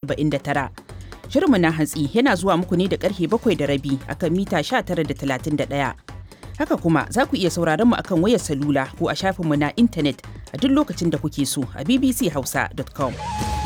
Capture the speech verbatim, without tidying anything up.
saba'in da tara. Shirinmu na hantsi yana zuwa muku ne da karfe bakwai da rabi akan mita sha tara da talatin da ɗaya. Haka kuma za ku iya sauraron mu akan wayar salula ko a shafinmu na intanet a duk lokacin da kuke so a b b c hausa dot com.